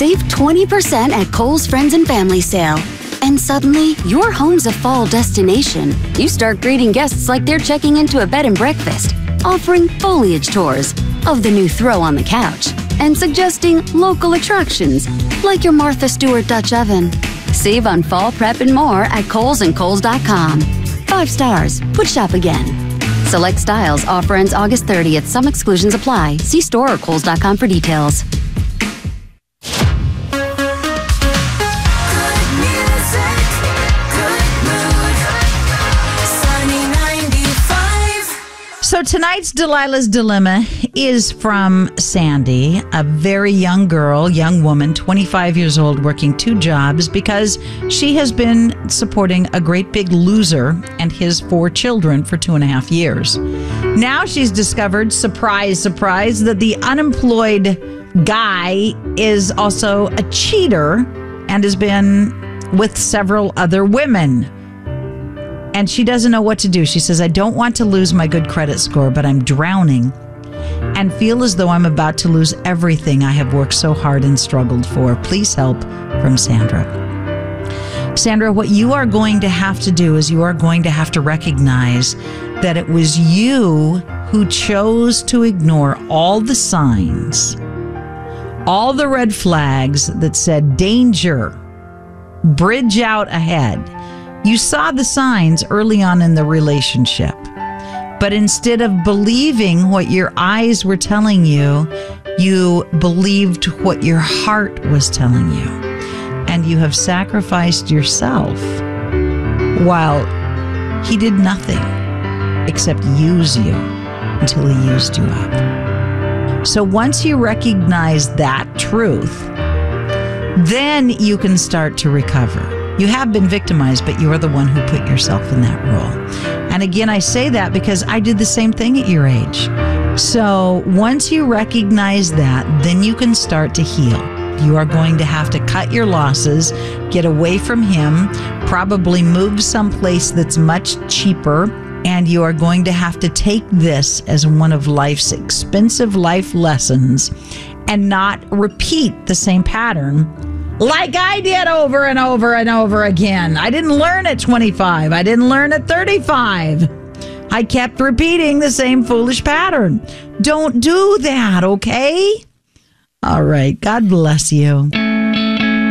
Save 20% at Kohl's Friends and Family Sale. And suddenly, your home's a fall destination. You start greeting guests like they're checking into a bed and breakfast, offering foliage tours of the new throw on the couch, and suggesting local attractions like your Martha Stewart Dutch oven. Save on fall prep and more at Kohl's and Kohl's.com. 5 stars. Would shop again. Select styles. Offer ends August 30th. Some exclusions apply. See store or Kohl's.com for details. So tonight's Delilah's Dilemma is from Sandy, a very young girl, young woman, 25 years old, working 2 jobs because she has been supporting a great big loser and his 4 children for 2.5 years. Now she's discovered, surprise, surprise, that the unemployed guy is also a cheater and has been with several other women. And she doesn't know what to do. She says, I don't want to lose my good credit score, but I'm drowning and feel as though I'm about to lose everything I have worked so hard and struggled for. Please help, from Sandra. Sandra, what you are going to have to do is you are going to have to recognize that it was you who chose to ignore all the signs, all the red flags that said danger, bridge out ahead. You saw the signs early on in the relationship, but instead of believing what your eyes were telling you, you believed what your heart was telling you. And you have sacrificed yourself while he did nothing except use you until he used you up. So once you recognize that truth, then you can start to recover. You have been victimized, but you are the one who put yourself in that role. And again, I say that because I did the same thing at your age. So once you recognize that, then you can start to heal. You are going to have to cut your losses, get away from him, probably move someplace that's much cheaper, and you are going to have to take this as one of life's expensive life lessons and not repeat the same pattern like I did over and over and over again. I didn't learn at 25. I didn't learn at 35. I kept repeating the same foolish pattern. Don't do that, okay? All right. God bless you.